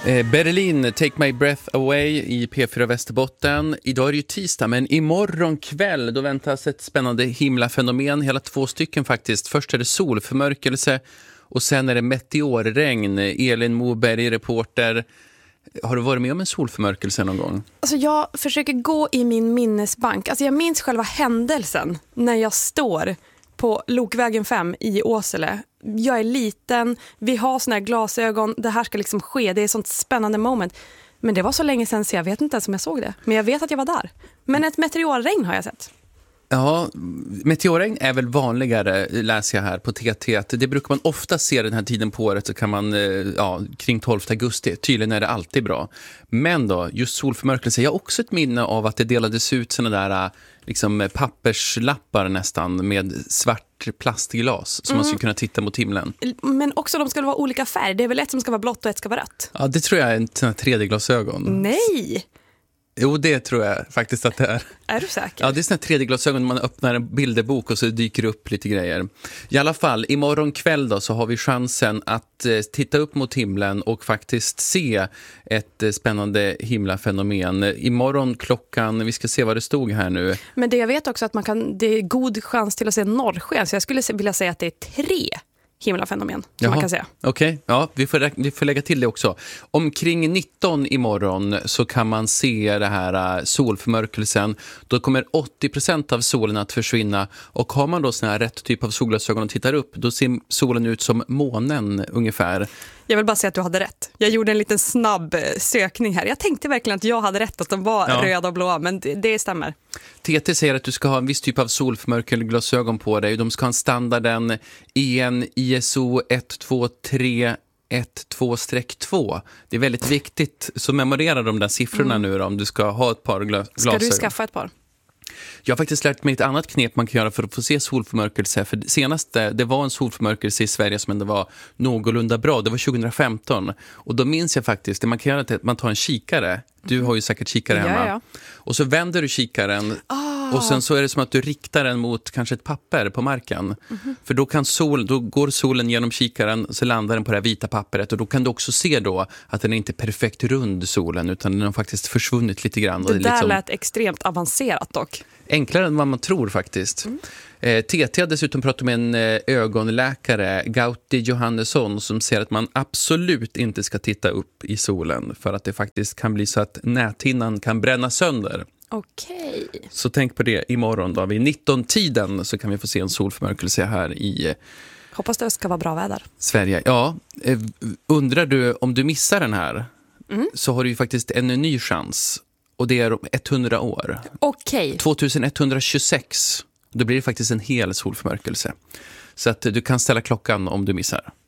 Berlin, Take My Breath Away i P4 Västerbotten. Idag är det ju tisdag, men imorgon kväll då väntas ett spännande himlafenomen. Hela 2 stycken faktiskt. Först är det solförmörkelse och sen är det meteorregn. Elin Moberg, reporter. Har du varit med om en solförmörkelse någon gång? Alltså jag försöker gå i min minnesbank. Alltså jag minns själva händelsen när jag står på Lokvägen 5 i Åsele. Jag är liten, vi har såna här glasögon, det här ska liksom ske, det är ett sånt spännande moment. Men det var så länge sedan så jag vet inte ens om jag såg det. Men jag vet att jag var där. Men ett meteorregn har jag sett. Ja, meteorregn är väl vanligare, läser jag här på TT. Att det brukar man ofta se den här tiden på året, så kan man, kring 12 augusti. Tydligen är det alltid bra. Men då, just solförmörkelse, jag har också ett minne av att det delades ut såna där liksom papperslappar nästan med svart plastglas som man skulle kunna titta mot himlen. Men också de ska vara olika färg. Det är väl ett som ska vara blått och ett ska vara rött? Ja, det tror jag är en 3D-glasögon. Nej! Jo, det tror jag faktiskt att det är. Är du säker? Ja, det är såna 3D-glasögon man öppnar en bilderbok och så dyker upp lite grejer. I alla fall, imorgon kväll då så har vi chansen att titta upp mot himlen och faktiskt se ett spännande himlafenomen. Imorgon klockan, vi ska se vad det stod här nu. Men det jag vet också att det är god chans till att se norrsken, så jag skulle vilja säga att det är 3 himlafenomen som man kan säga. Okej, ja, vi får lägga till det också. Omkring 19 imorgon så kan man se det här solförmörkelsen. Då kommer 80% av solen att försvinna, och har man då sån här rätt typ av solglasögon och tittar upp, då ser solen ut som månen ungefär. Jag vill bara säga att du hade rätt. Jag gjorde en liten snabb sökning här. Jag tänkte verkligen att jag hade rätt, att de var röda och blåa, men det stämmer. TT säger att du ska ha en viss typ av solförmörkelglasögon på dig. De ska ha en standarden EN ISO 123 12-2. Det är väldigt viktigt, så memorera de där siffrorna nu då, om du ska ha ett par glasögon. Ska du skaffa ett par? Jag har faktiskt lärt mig ett annat knep man kan göra för att få se solförmörkelse. För senast det var en solförmörkelse i Sverige som ändå var någorlunda bra. Det var 2015. Och då minns jag faktiskt, det man kan göra är att man tar en kikare. Du har ju säkert kikare hemma. Ja. Och så vänder du kikaren. Och sen så är det som att du riktar den mot kanske ett papper på marken. För då går solen genom kikaren, så landar den på det här vita pappret. Och då kan du också se då att den är inte perfekt rund, solen, utan den har faktiskt försvunnit lite grann. Det där lät extremt avancerat dock. Enklare än vad man tror faktiskt. TT har dessutom pratat med en ögonläkare, Gauti Johannesson, som säger att man absolut inte ska titta upp i solen, för att det faktiskt kan bli så att näthinnan kan bränna sönder. Okej. Så tänk på det imorgon då. Vid 19-tiden så kan vi få se en solförmörkelse här i Hoppas det ska vara bra väder. Sverige. Ja, undrar du om du missar den här, så har du ju faktiskt en ny chans. Och det är om 100 år. Okej. 2126. Då blir det faktiskt en hel solförmörkelse. Så att du kan ställa klockan om du missar.